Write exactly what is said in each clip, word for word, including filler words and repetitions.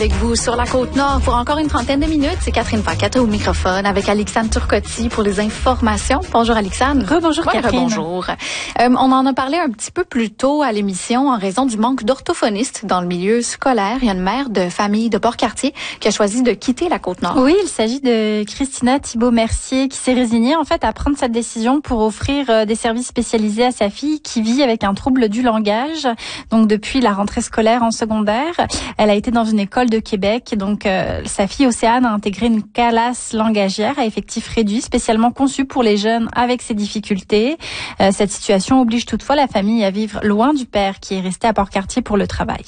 Avec vous sur la Côte-Nord pour encore une trentaine de minutes, c'est Catherine Paquette au microphone avec Alexandre Turcotte pour les informations. Bonjour Alexandre. Rebonjour ouais, Catherine. Rebonjour. Euh, on en a parlé un petit peu plus tôt à l'émission en raison du manque d'orthophonistes dans le milieu scolaire. Il y a une mère de famille de Port-Cartier qui a choisi de quitter la Côte-Nord. Oui, il s'agit de Christina Thibault-Mercier qui s'est résignée en fait à prendre cette décision pour offrir des services spécialisés à sa fille qui vit avec un trouble du langage. Donc depuis la rentrée scolaire en secondaire, elle a été dans une école de Québec. Donc, euh, sa fille Océane a intégré une classe langagière à effectif réduit, spécialement conçue pour les jeunes avec ces difficultés. Euh, cette situation oblige toutefois la famille à vivre loin du père qui est resté à Port-Cartier pour le travail.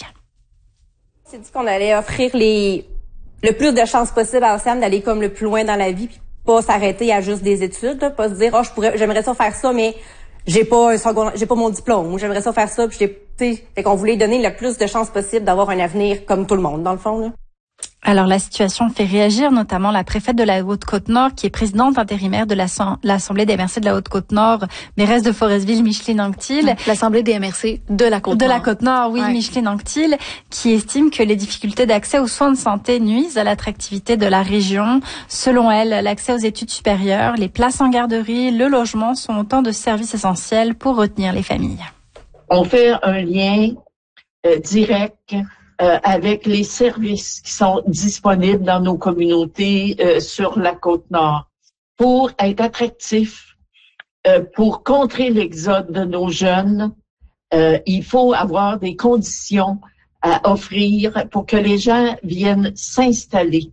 On s'est dit qu'on allait offrir les le plus de chances possible à Océane d'aller comme le plus loin dans la vie, puis pas s'arrêter à juste des études, là, pas se dire oh je pourrais, j'aimerais ça faire ça, mais j'ai pas un second, j'ai pas mon diplôme, ou j'aimerais ça faire ça, puis j'ai, tu sais, fait qu'on voulait donner le plus de chances possible d'avoir un avenir comme tout le monde dans le fond là. Alors la situation fait réagir notamment la préfète de la Haute-Côte-Nord qui est présidente intérimaire de l'Assemblée des M R C de la Haute-Côte-Nord, mairesse de Forestville, Micheline Anctil. L'Assemblée des M R C de la Côte-Nord. De la Côte-Nord, oui, ouais. Micheline Anctil, qui estime que les difficultés d'accès aux soins de santé nuisent à l'attractivité de la région. Selon elle, l'accès aux études supérieures, les places en garderie, le logement sont autant de services essentiels pour retenir les familles. On fait un lien euh, direct Euh, avec les services qui sont disponibles dans nos communautés euh, sur la Côte-Nord. Pour être attractif, euh, pour contrer l'exode de nos jeunes, euh, il faut avoir des conditions à offrir pour que les gens viennent s'installer.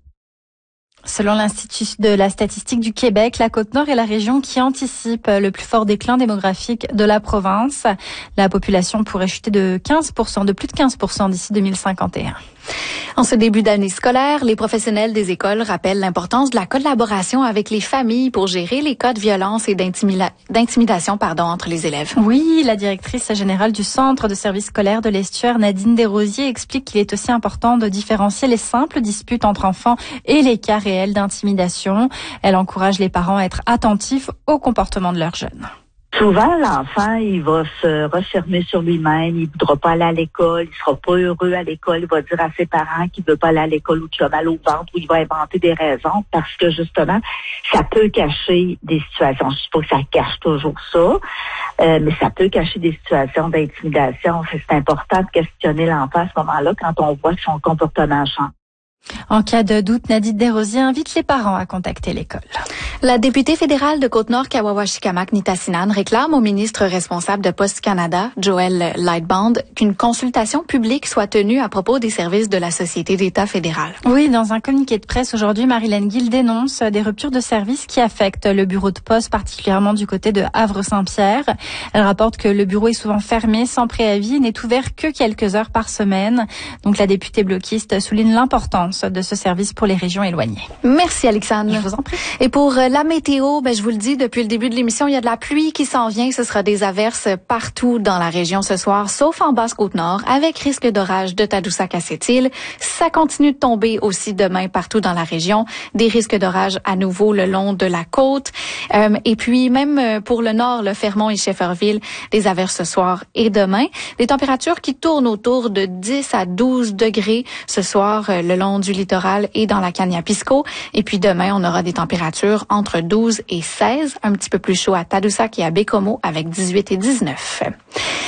Selon l'Institut de la statistique du Québec, la Côte-Nord est la région qui anticipe le plus fort déclin démographique de la province. La population pourrait chuter de quinze pour cent, de plus de quinze pour cent d'ici deux mille cinquante et un. En ce début d'année scolaire, les professionnels des écoles rappellent l'importance de la collaboration avec les familles pour gérer les cas de violence et d'intimida- d'intimidation pardon, entre les élèves. Oui, la directrice générale du Centre de services scolaires de l'Estuaire, Nadine Desrosiers, explique qu'il est aussi important de différencier les simples disputes entre enfants et les cas réels d'intimidation. Elle encourage les parents à être attentifs au comportement de leurs jeunes. Souvent, l'enfant, il va se refermer sur lui-même, il voudra pas aller à l'école, il sera pas heureux à l'école, il va dire à ses parents qu'il veut pas aller à l'école ou qu'il a mal au ventre ou il va inventer des raisons parce que justement, ça peut cacher des situations. Je sais pas que ça cache toujours ça, euh, mais ça peut cacher des situations d'intimidation. C'est important de questionner l'enfant à ce moment-là quand on voit que son comportement change. En cas de doute, Nadine Desrosiers invite les parents à contacter l'école. La députée fédérale de Côte-Nord-Kawawachicamak, Nita Sinan, réclame au ministre responsable de Poste Canada, Joel Lightband, qu'une consultation publique soit tenue à propos des services de la Société d'État fédérale. Oui, dans un communiqué de presse aujourd'hui, Marilyn Gill dénonce des ruptures de services qui affectent le bureau de poste, particulièrement du côté de Havre-Saint-Pierre. Elle rapporte que le bureau est souvent fermé, sans préavis, et n'est ouvert que quelques heures par semaine. Donc la députée bloquiste souligne l'importance de ce service pour les régions éloignées. Merci Alexandre. Je vous en prie. Et pour la météo, ben je vous le dis depuis le début de l'émission, il y a de la pluie qui s'en vient. Ce sera des averses partout dans la région ce soir, sauf en Basse-Côte-Nord, avec risque d'orage de Tadoussac à Sept-Îles. Ça continue de tomber aussi demain partout dans la région. Des risques d'orage à nouveau le long de la côte. Euh, et puis même pour le nord, le Fermont et Shefferville, des averses ce soir et demain. Des températures qui tournent autour de dix à douze degrés ce soir le long du littoral et dans la Kaniapisco. Et puis demain, on aura des températures entre douze et seize, un petit peu plus chaud à Tadoussac et à Bécomo avec dix-huit et dix-neuf.